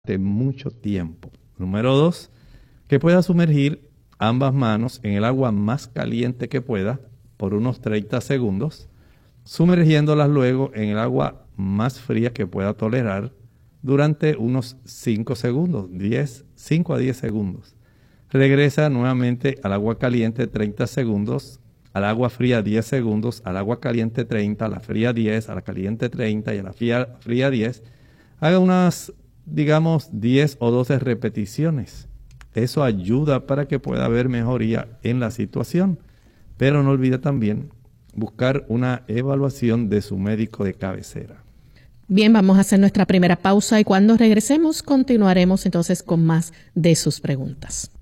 de mucho tiempo. Número 2, que pueda sumergir ambas manos en el agua más caliente que pueda por unos 30 segundos, sumergiéndolas luego en el agua más fría que pueda tolerar durante unos 5 segundos, 5 a 10 segundos. Regresa nuevamente al agua caliente 30 segundos, al agua fría 10 segundos, al agua caliente 30, a la fría 10, a la caliente 30 y a la fría 10. Haga unas, digamos, 10 o 12 repeticiones. Eso ayuda para que pueda haber mejoría en la situación. Pero no olvide también buscar una evaluación de su médico de cabecera. Bien, vamos a hacer nuestra primera pausa y cuando regresemos continuaremos entonces con más de sus preguntas.